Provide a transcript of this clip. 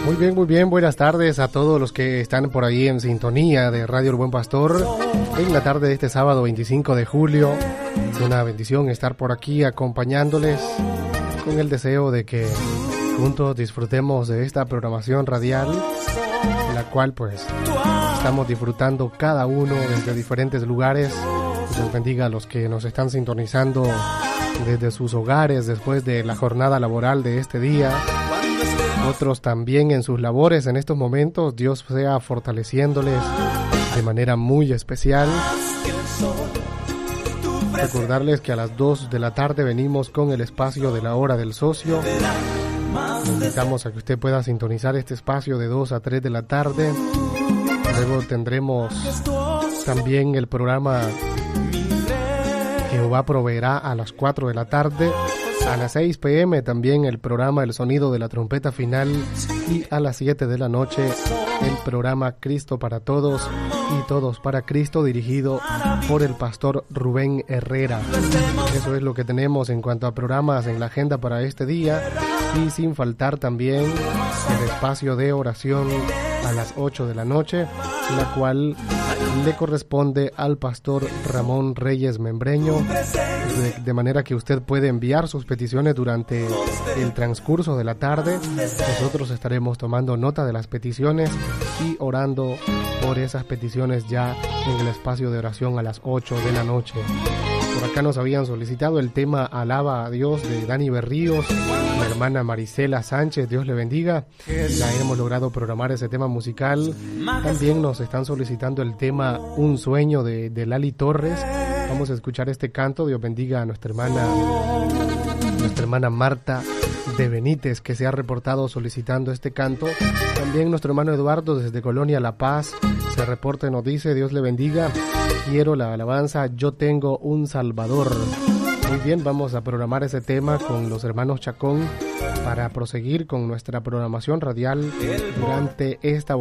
Muy bien, buenas tardes a todos los que están por ahí en sintonía de Radio El Buen Pastor en la tarde de este sábado 25 de julio. Es una bendición estar por aquí acompañándoles con el deseo de que juntos disfrutemos de esta programación radial, en la cual pues estamos disfrutando cada uno desde diferentes lugares. Dios bendiga a los que nos están sintonizando desde sus hogares después de la jornada laboral de este día. Otros también en sus labores en estos momentos. Dios sea fortaleciéndoles de manera muy especial. Recordarles que a las 2 de la tarde venimos con el espacio de la hora del socio. Invitamos a que usted pueda sintonizar este espacio de 2 a 3 de la tarde. Luego tendremos también el programa Jehová Proveerá a las 4 de la tarde. A las 6 p.m. también el programa El Sonido de la Trompeta Final, y a las 7 de la noche el programa Cristo para Todos y Todos para Cristo, dirigido por el pastor Rubén Herrera. Eso es lo que tenemos en cuanto a programas en la agenda para este día, y sin faltar también el espacio de oración a las 8 de la noche, la cual le corresponde al pastor Ramón Reyes Membreño, de manera que usted puede enviar sus peticiones durante el transcurso de la tarde. Nosotros estaremos tomando nota de las peticiones y orando por esas peticiones ya en el espacio de oración a las 8 de la noche. Por acá nos habían solicitado el tema Alaba a Dios de Dani Berríos, la hermana Marisela Sánchez, Dios le bendiga. Ya hemos logrado programar ese tema musical. También nos están solicitando el tema Un Sueño de Lali Torres. Vamos a escuchar este canto. Dios bendiga a nuestra hermana Marta de Benítez, que se ha reportado solicitando este canto. También nuestro hermano Eduardo desde Colonia La Paz se reporta y nos dice: Dios le bendiga, quiero la alabanza Yo Tengo un Salvador. Muy bien, vamos a programar ese tema con los hermanos Chacón para proseguir con nuestra programación radial durante esta